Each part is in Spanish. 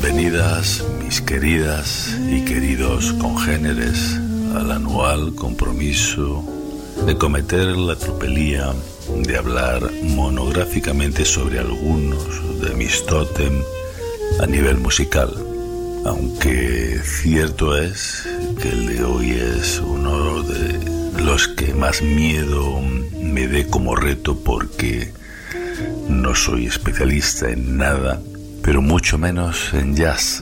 Bienvenidas, mis queridas y queridos congéneres, al anual compromiso de cometer la tropelía de hablar monográficamente sobre algunos de mis tótem a nivel musical, aunque cierto es que el de hoy es uno de los que más miedo me dé como reto, porque no soy especialista en nada, pero mucho menos en jazz.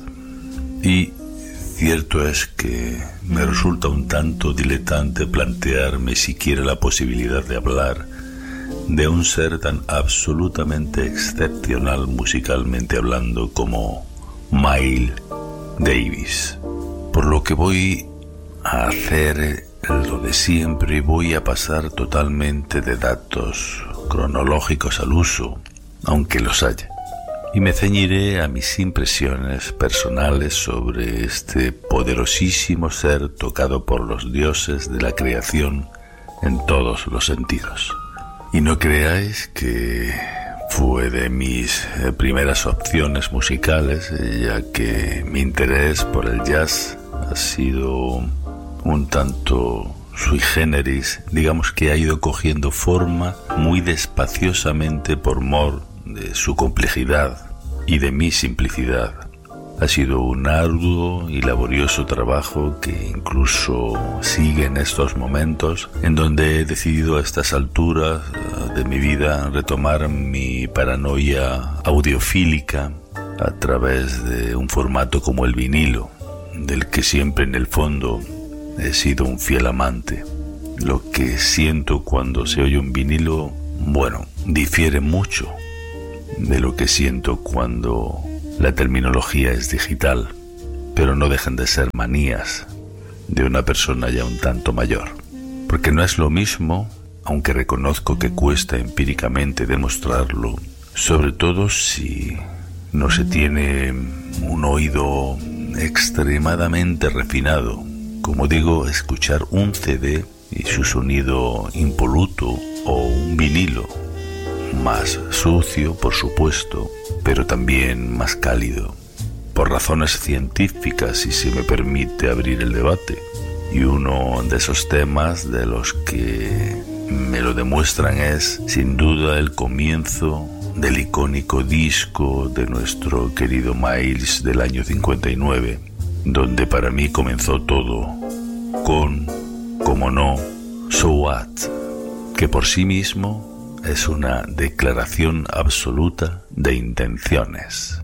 Y cierto es que me resulta un tanto diletante plantearme siquiera la posibilidad de hablar de un ser tan absolutamente excepcional musicalmente hablando como Miles Davis. Por lo que voy a hacer lo de siempre y voy a pasar totalmente de datos cronológicos al uso, aunque los haya. Y me ceñiré a mis impresiones personales sobre este poderosísimo ser tocado por los dioses de la creación en todos los sentidos. Y no creáis que fue de mis primeras opciones musicales, ya que mi interés por el jazz ha sido un tanto sui generis, digamos que ha ido cogiendo forma muy despaciosamente por mor de su complejidad y de mi simplicidad. Ha sido un arduo y laborioso trabajo que incluso sigue en estos momentos, en donde he decidido a estas alturas de mi vida retomar mi paranoia audiofílica a través de un formato como el vinilo, del que siempre en el fondo he sido un fiel amante. Lo que siento cuando se oye un vinilo, bueno, difiere mucho de lo que siento cuando la terminología es digital, pero no dejan de ser manías de una persona ya un tanto mayor. Porque no es lo mismo, aunque reconozco que cuesta empíricamente demostrarlo, sobre todo si no se tiene un oído extremadamente refinado. Como digo, escuchar un CD y su sonido impoluto o un vinilo más sucio, por supuesto, pero también más cálido, por razones científicas, si se me permite abrir el debate. Y uno de esos temas de los que me lo demuestran es, sin duda, el comienzo del icónico disco de nuestro querido Miles del año 59, donde para mí comenzó todo con, como no, So What, que por sí mismo es una declaración absoluta de intenciones.